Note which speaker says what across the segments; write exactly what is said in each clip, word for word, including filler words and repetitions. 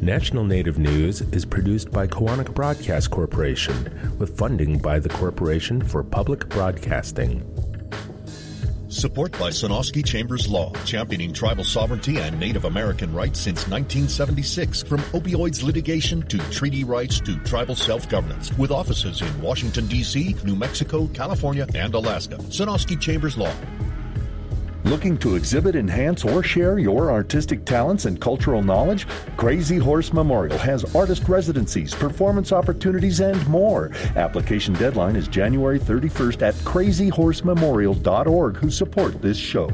Speaker 1: National Native News is produced by Koahnic Broadcast Corporation with funding by the Corporation for Public Broadcasting.
Speaker 2: Support by Sonosky Chambers Law, championing tribal sovereignty and Native American rights since nineteen seventy-six. From opioids litigation to treaty rights to tribal self-governance. With offices in Washington, D C, New Mexico, California, and Alaska. Sonosky Chambers Law.
Speaker 3: Looking to exhibit, enhance, or share your artistic talents and cultural knowledge? Crazy Horse Memorial has artist residencies, performance opportunities, and more. Application deadline is January thirty-first at crazy horse memorial dot org, who support this show.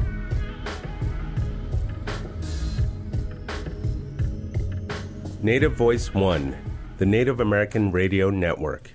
Speaker 1: Native Voice One, the Native American Radio Network.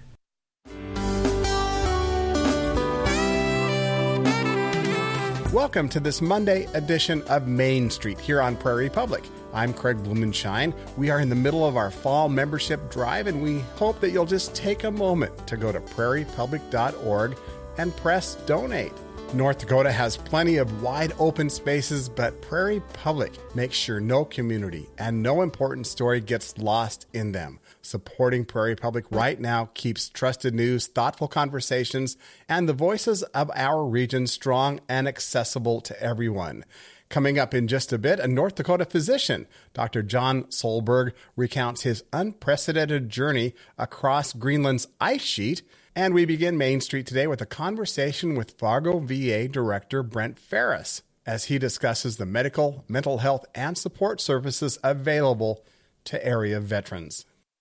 Speaker 4: Welcome to this Monday edition of Main Street here on Prairie Public. I'm Craig Blumenshine. We are in the middle of our fall membership drive, and we hope that you'll just take a moment to go to prairie public dot org and press donate. North Dakota has plenty of wide open spaces, but Prairie Public makes sure no community and no important story gets lost in them. Supporting Prairie Public right now keeps trusted news, thoughtful conversations, and the voices of our region strong and accessible to everyone. Coming up in just a bit, a North Dakota physician, Doctor John Solberg, recounts his unprecedented journey across Greenland's ice sheet. And we begin Main Street today with a conversation with Fargo V A Director Brent Ferris as he discusses the medical, mental health, and support services available to area veterans.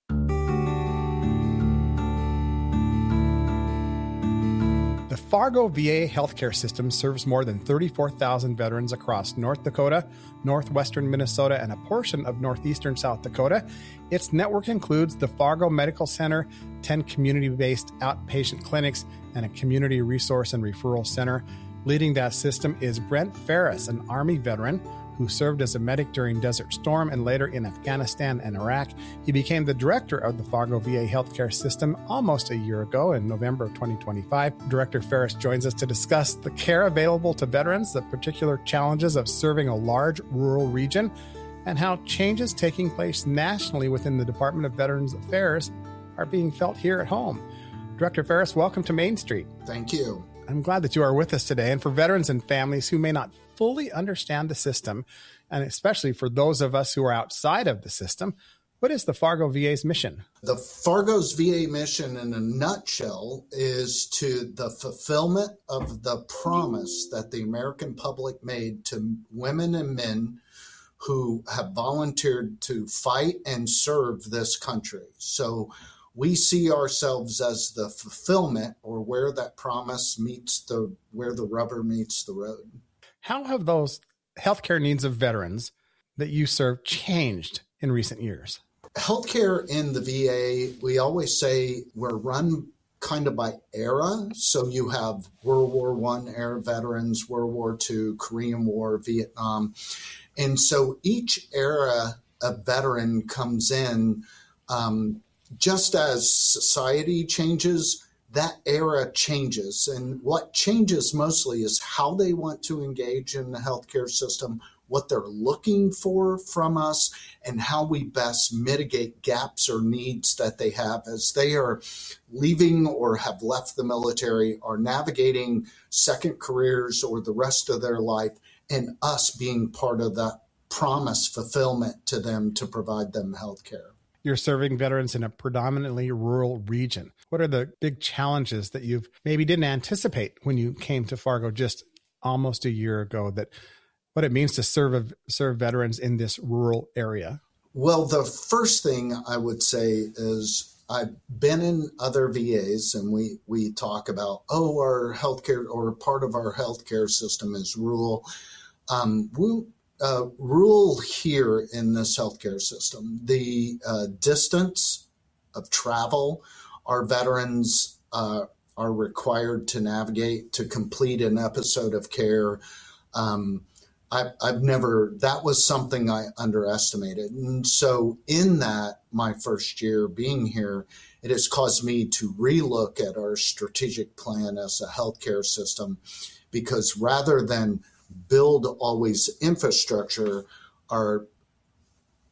Speaker 4: The Fargo V A healthcare system serves more than thirty-four thousand veterans across North Dakota, northwestern Minnesota, and a portion of northeastern South Dakota. Its network includes the Fargo Medical Center, ten community-based outpatient clinics, and a community resource and referral center. Leading that system is Brent Ferris, an Army veteran who served as a medic during Desert Storm and later in Afghanistan and Iraq. He became the director of the Fargo V A healthcare system almost a year ago in November of twenty twenty-five. Director Ferris joins us to discuss the care available to veterans, the particular challenges of serving a large rural region, and how changes taking place nationally within the Department of Veterans Affairs are being felt here at home. Director Ferris, welcome to Main Street.
Speaker 5: Thank you.
Speaker 4: I'm glad that you are with us today. And for veterans and families who may not fully understand the system, and especially for those of us who are outside of the system, what is the Fargo V A's mission?
Speaker 5: The Fargo's V A mission in a nutshell is to the fulfillment of the promise that the American public made to women and men who have volunteered to fight and serve this country. So we see ourselves as the fulfillment, or where that promise meets the, where the rubber meets the road.
Speaker 4: How have those healthcare needs of veterans that you serve changed in recent years?
Speaker 5: Healthcare in the V A, we always say we're run kind of by era. So you have World War One era veterans, World War Two, Korean War, Vietnam. And so each era a veteran comes in, um, just as society changes, that era changes. And what changes mostly is how they want to engage in the healthcare system, what they're looking for from us, and how we best mitigate gaps or needs that they have as they are leaving or have left the military, or navigating second careers or the rest of their life, and us being part of that promise fulfillment to them to provide them health care.
Speaker 4: You're serving veterans in a predominantly rural region. What are the big challenges that you've maybe didn't anticipate when you came to Fargo just almost a year ago, that what it means to serve serve veterans in this rural area?
Speaker 5: Well, the first thing I would say is I've been in other V As, and we, we talk about, oh, our healthcare, or part of our healthcare system is rural. Um, we, Uh, rule here in this healthcare system, the uh, distance of travel our veterans uh, are required to navigate to complete an episode of care. Um, I, I've never, that was something I underestimated. And so in that, my first year being here, it has caused me to relook at our strategic plan as a healthcare system, because rather than build always infrastructure, our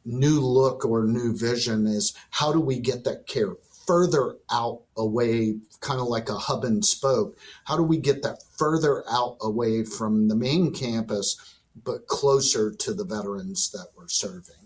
Speaker 5: new look or new vision is how do we get that care further out away, kind of like a hub and spoke? How do we get that further out away from the main campus, but closer to the veterans that we're serving?